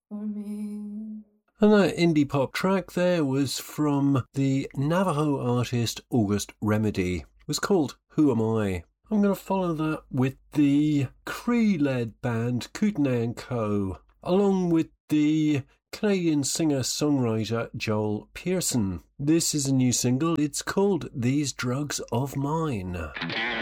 for me. And that indie pop track there was from the Navajo artist August Remedy. It was called Who Am I? I'm going to follow that with the Cree-led band Kootenai & Co., along with the Canadian singer-songwriter Joel Pearson. This is a new single. It's called These Drugs of Mine.